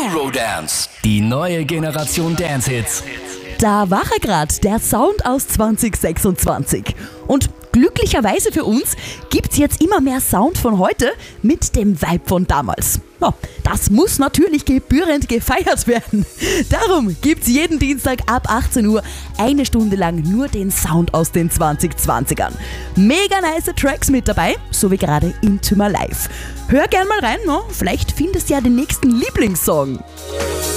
Eurodance, die neue Generation Dance-Hits. Da war er grad, der Sound aus 2026. Und glücklicherweise für uns gibt's jetzt immer mehr Sound von heute mit dem Vibe von damals. Ja, das muss natürlich gebührend gefeiert werden. Darum gibt's jeden Dienstag ab 18 Uhr eine Stunde lang nur den Sound aus den 2020ern. Mega nice Tracks mit dabei, so wie gerade Into My Life. Hör gern mal rein, no? Vielleicht findest du ja den nächsten Lieblingssong.